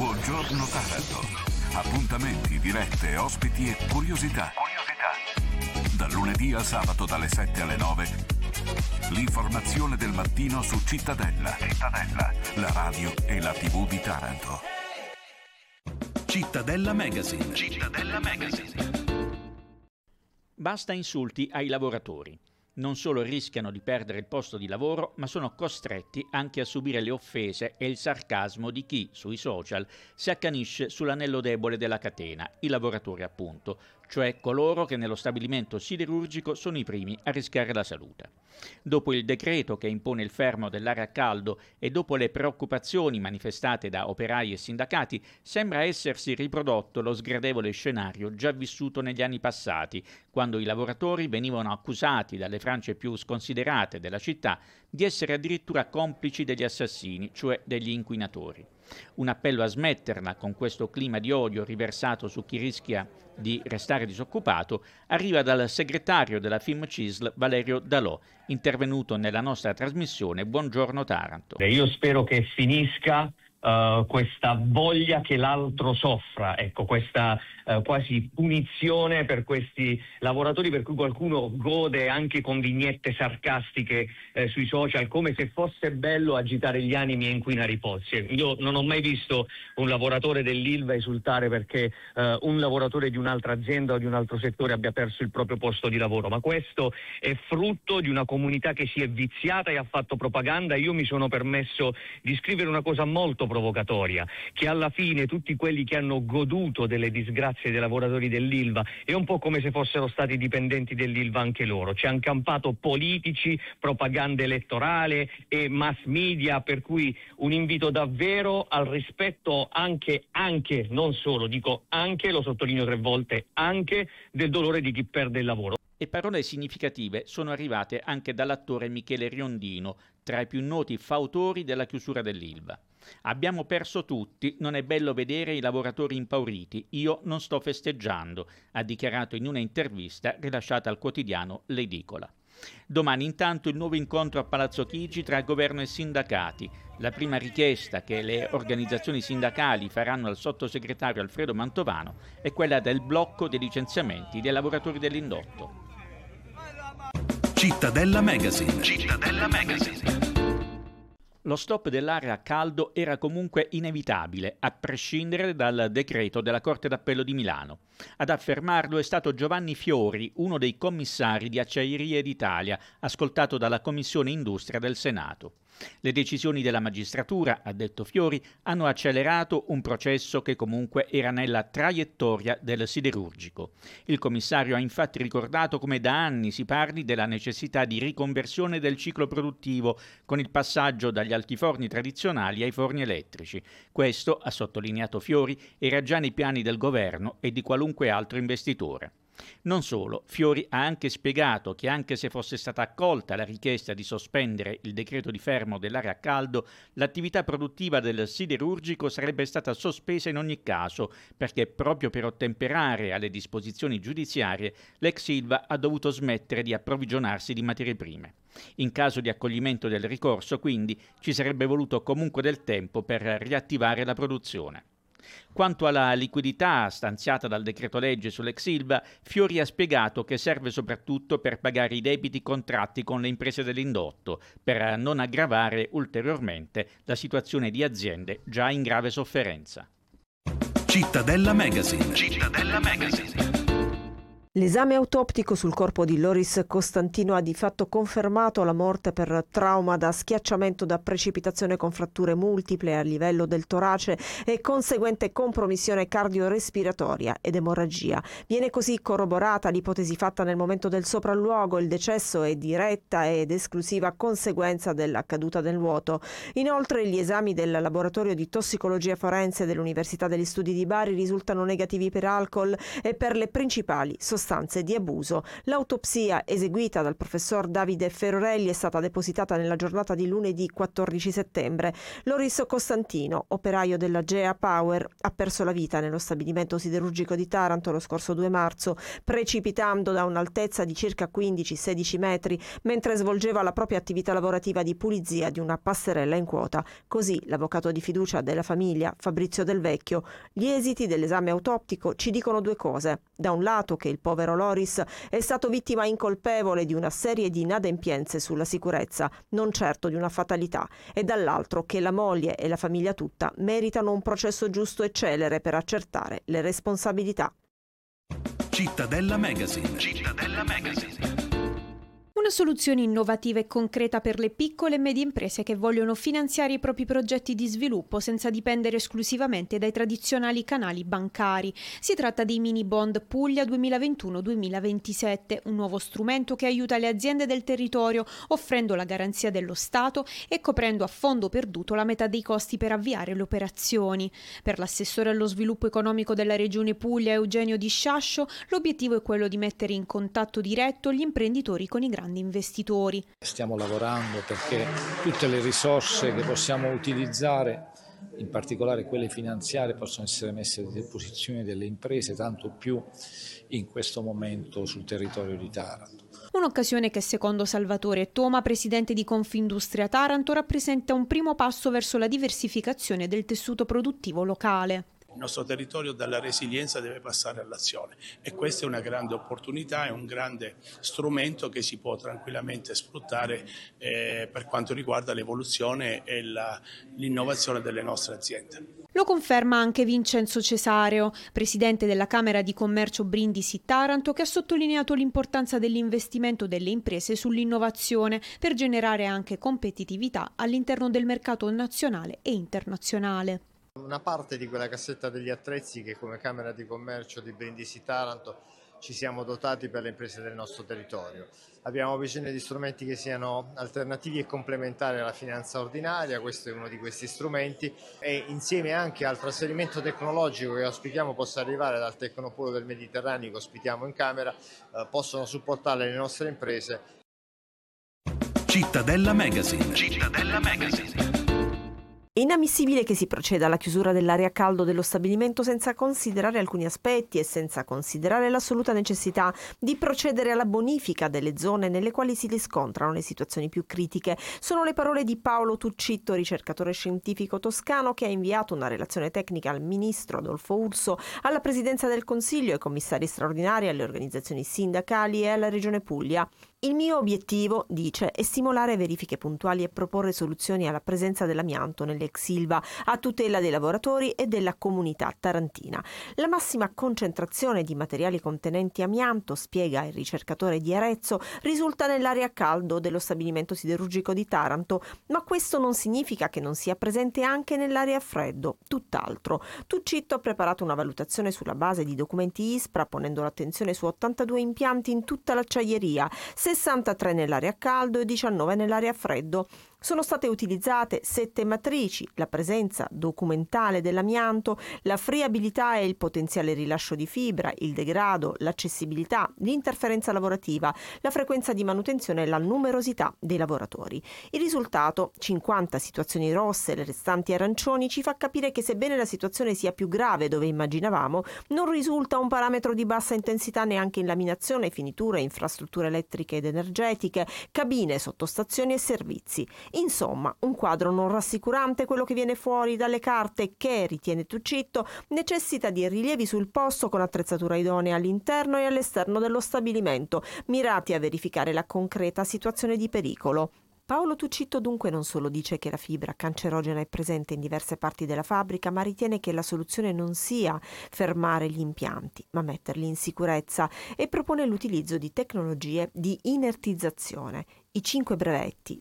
Buongiorno Taranto. Appuntamenti, dirette, ospiti e curiosità. Dal lunedì al sabato dalle 7 alle 9. L'informazione del mattino su Cittadella, la radio e la TV di Taranto. Cittadella Magazine. Basta insulti ai lavoratori. Non solo rischiano di perdere il posto di lavoro, ma sono costretti anche a subire le offese e il sarcasmo di chi, sui social, si accanisce sull'anello debole della catena, i lavoratori appunto, cioè coloro che nello stabilimento siderurgico sono i primi a rischiare la salute. Dopo il decreto che impone il fermo dell'area a caldo e dopo le preoccupazioni manifestate da operai e sindacati, sembra essersi riprodotto lo sgradevole scenario già vissuto negli anni passati, quando i lavoratori venivano accusati dalle frange più sconsiderate della città di essere addirittura complici degli assassini, cioè degli inquinatori. Un appello a smetterla con questo clima di odio riversato su chi rischia di restare disoccupato arriva dal segretario della FIMCISL Valerio Dalò, intervenuto nella nostra trasmissione Buongiorno Taranto. Io spero che finisca questa voglia che l'altro soffra, ecco, questa quasi punizione per questi lavoratori, per cui qualcuno gode anche con vignette sarcastiche sui social, come se fosse bello agitare gli animi e inquinare i pozzi. Io non ho mai visto un lavoratore dell'Ilva esultare perché un lavoratore di un'altra azienda o di un altro settore abbia perso il proprio posto di lavoro, ma questo è frutto di una comunità che si è viziata e ha fatto propaganda. Io mi sono permesso di scrivere una cosa molto provocatoria, che alla fine tutti quelli che hanno goduto delle disgrazie dei lavoratori dell'Ilva è un po' come se fossero stati dipendenti dell'Ilva anche loro. Ci hanno campato politici, propaganda elettorale e mass media, per cui un invito davvero al rispetto anche, non solo, dico anche, lo sottolineo 3 volte, anche del dolore di chi perde il lavoro. E parole significative sono arrivate anche dall'attore Michele Riondino, tra i più noti fautori della chiusura dell'Ilva. Abbiamo perso tutti, non è bello vedere i lavoratori impauriti, io non sto festeggiando, ha dichiarato in una intervista rilasciata al quotidiano L'Edicola. Domani intanto il nuovo incontro a Palazzo Chigi tra governo e sindacati. La prima richiesta che le organizzazioni sindacali faranno al sottosegretario Alfredo Mantovano è quella del blocco dei licenziamenti dei lavoratori dell'indotto. Cittadella Magazine. Lo stop dell'area a caldo era comunque inevitabile, a prescindere dal decreto della Corte d'Appello di Milano. Ad affermarlo è stato Giovanni Fiori, uno dei commissari di Acciaierie d'Italia, ascoltato dalla Commissione Industria del Senato. Le decisioni della magistratura, ha detto Fiori, hanno accelerato un processo che comunque era nella traiettoria del siderurgico. Il commissario ha infatti ricordato come da anni si parli della necessità di riconversione del ciclo produttivo con il passaggio dagli altiforni tradizionali ai forni elettrici. Questo, ha sottolineato Fiori, era già nei piani del governo e di qualunque altro investitore. Non solo, Fiori ha anche spiegato che anche se fosse stata accolta la richiesta di sospendere il decreto di fermo dell'area a caldo, l'attività produttiva del siderurgico sarebbe stata sospesa in ogni caso, perché proprio per ottemperare alle disposizioni giudiziarie l'ex Ilva ha dovuto smettere di approvvigionarsi di materie prime. In caso di accoglimento del ricorso, quindi, ci sarebbe voluto comunque del tempo per riattivare la produzione. Quanto alla liquidità stanziata dal decreto legge sull'ex Ilva, Fiori ha spiegato che serve soprattutto per pagare i debiti contratti con le imprese dell'indotto, per non aggravare ulteriormente la situazione di aziende già in grave sofferenza. Cittadella Magazine. L'esame autoptico sul corpo di Loris Costantino ha di fatto confermato la morte per trauma da schiacciamento da precipitazione con fratture multiple a livello del torace e conseguente compromissione cardiorespiratoria ed emorragia. Viene così corroborata l'ipotesi fatta nel momento del sopralluogo: il decesso è diretta ed esclusiva conseguenza della caduta nel vuoto. Inoltre gli esami del laboratorio di tossicologia forense dell'Università degli Studi di Bari risultano negativi per alcol e per le principali sostanze circostanze di abuso. L'autopsia eseguita dal professor Davide Ferorelli è stata depositata nella giornata di lunedì 14 settembre. Loris Costantino, operaio della Gea Power, ha perso la vita nello stabilimento siderurgico di Taranto lo scorso 2 marzo, precipitando da un'altezza di circa 15-16 metri mentre svolgeva la propria attività lavorativa di pulizia di una passerella in quota. Così l'avvocato di fiducia della famiglia, Fabrizio Del Vecchio: gli esiti dell'esame autoptico ci dicono 2 cose. Da un lato che il povero Loris è stato vittima incolpevole di una serie di inadempienze sulla sicurezza, non certo di una fatalità, e dall'altro che la moglie e la famiglia tutta meritano un processo giusto e celere per accertare le responsabilità. Cittadella Magazine. Cittadella Magazine. Una soluzione innovativa e concreta per le piccole e medie imprese che vogliono finanziare i propri progetti di sviluppo senza dipendere esclusivamente dai tradizionali canali bancari. Si tratta dei mini bond Puglia 2021-2027, un nuovo strumento che aiuta le aziende del territorio offrendo la garanzia dello Stato e coprendo a fondo perduto la metà dei costi per avviare le operazioni. Per l'assessore allo sviluppo economico della Regione Puglia, Eugenio Di Sciascio, l'obiettivo è quello di mettere in contatto diretto gli imprenditori con i grandi investitori. Stiamo lavorando perché tutte le risorse che possiamo utilizzare, in particolare quelle finanziarie, possono essere messe a disposizione delle imprese, tanto più in questo momento sul territorio di Taranto. Un'occasione che secondo Salvatore Toma, presidente di Confindustria Taranto, rappresenta un primo passo verso la diversificazione del tessuto produttivo locale. Il nostro territorio dalla resilienza deve passare all'azione e questa è una grande opportunità, è un grande strumento che si può tranquillamente sfruttare per quanto riguarda l'evoluzione e l'innovazione delle nostre aziende. Lo conferma anche Vincenzo Cesareo, presidente della Camera di Commercio Brindisi Taranto, che ha sottolineato l'importanza dell'investimento delle imprese sull'innovazione per generare anche competitività all'interno del mercato nazionale e internazionale. Una parte di quella cassetta degli attrezzi che come Camera di Commercio di Brindisi Taranto ci siamo dotati per le imprese del nostro territorio. Abbiamo bisogno di strumenti che siano alternativi e complementari alla finanza ordinaria, questo è uno di questi strumenti, e insieme anche al trasferimento tecnologico che auspichiamo possa arrivare dal Tecnopolo del Mediterraneo che ospitiamo in Camera, possono supportare le nostre imprese. Cittadella Magazine. Cittadella Magazine. È inammissibile che si proceda alla chiusura dell'area a caldo dello stabilimento senza considerare alcuni aspetti e senza considerare l'assoluta necessità di procedere alla bonifica delle zone nelle quali si riscontrano le situazioni più critiche. Sono le parole di Paolo Tuccitto, ricercatore scientifico toscano, che ha inviato una relazione tecnica al ministro Adolfo Urso, alla Presidenza del Consiglio, ai commissari straordinari, alle organizzazioni sindacali e alla Regione Puglia. Il mio obiettivo, dice, è stimolare verifiche puntuali e proporre soluzioni alla presenza dell'amianto nell'ex Ilva a tutela dei lavoratori e della comunità tarantina. La massima concentrazione di materiali contenenti amianto, spiega il ricercatore di Arezzo, risulta nell'area a caldo dello stabilimento siderurgico di Taranto, ma questo non significa che non sia presente anche nell'area a freddo, tutt'altro. Tuccitto ha preparato una valutazione sulla base di documenti ISPRA, ponendo l'attenzione su 82 impianti in tutta l'acciaieria, 63 nell'area a caldo e 19 nell'area a freddo. Sono state utilizzate 7 matrici: la presenza documentale dell'amianto, la friabilità e il potenziale rilascio di fibra, il degrado, l'accessibilità, l'interferenza lavorativa, la frequenza di manutenzione e la numerosità dei lavoratori. Il risultato, 50 situazioni rosse, le restanti arancioni, ci fa capire che sebbene la situazione sia più grave dove immaginavamo, non risulta un parametro di bassa intensità neanche in laminazione, finiture, infrastrutture elettriche ed energetiche, cabine, sottostazioni e servizi. Insomma, un quadro non rassicurante quello che viene fuori dalle carte che, ritiene Tuccitto, necessita di rilievi sul posto con attrezzatura idonea all'interno e all'esterno dello stabilimento, mirati a verificare la concreta situazione di pericolo. Paolo Tuccitto dunque non solo dice che la fibra cancerogena è presente in diverse parti della fabbrica, ma ritiene che la soluzione non sia fermare gli impianti, ma metterli in sicurezza, e propone l'utilizzo di tecnologie di inertizzazione. I 5 brevetti